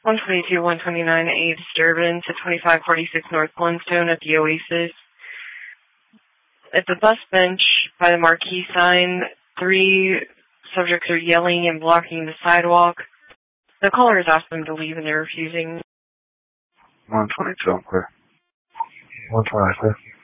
122, 129, a disturbance at 2546 North Blundstone at the Oasis. At the bus bench by the marquee sign, 3 subjects are yelling and blocking the sidewalk. The caller has asked them to leave and they're refusing. 122, I'm clear. 129, clear.